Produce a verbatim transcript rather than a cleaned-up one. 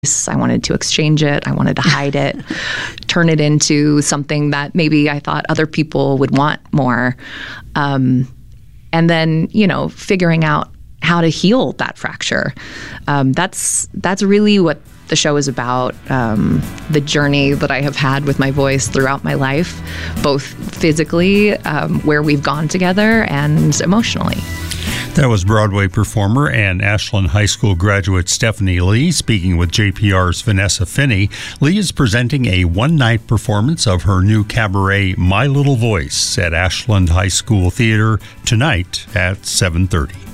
I wanted to exchange it. I wanted to hide it, turn it into something that maybe I thought other people would want more. Um, and then, you know, figuring out how to heal that fracture. Um, that's that's really what the show is about. Um, the journey that I have had with my voice throughout my life, both physically, um, where we've gone together, and emotionally. That was Broadway performer and Ashland High School graduate Stephanie Lee speaking with J P R's Vanessa Finney. Lee is presenting a one-night performance of her new cabaret, My Little Voice, at Ashland High School Theater tonight at seven thirty.